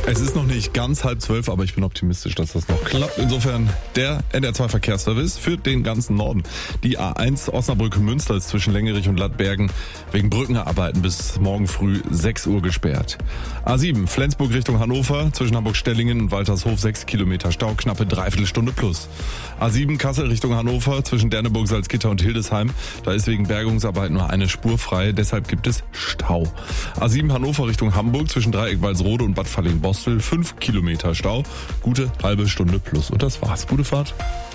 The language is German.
Es ist noch nicht ganz 11:30, aber ich bin optimistisch, dass das noch klappt. Insofern der NDR2 Verkehrsservice für den ganzen Norden. Die A1 Osnabrück-Münster ist zwischen Längerich und Lattbergen wegen Brückenarbeiten bis morgen früh 6 Uhr gesperrt. A7 Flensburg Richtung Hannover zwischen Hamburg-Stellingen und Waltershof 6 Kilometer Stau, knappe Dreiviertelstunde plus. A7 Kassel Richtung Hannover zwischen Derneburg, Salzgitter und Hildesheim. Da ist wegen Bergungsarbeit nur eine Spur frei, deshalb gibt es Stau. A7 Hannover Richtung Hamburg zwischen Dreieck-Walsrode und Bad Falling-Bostel 5 Kilometer Stau, gute halbe Stunde plus. Und das war's. Gute Fahrt.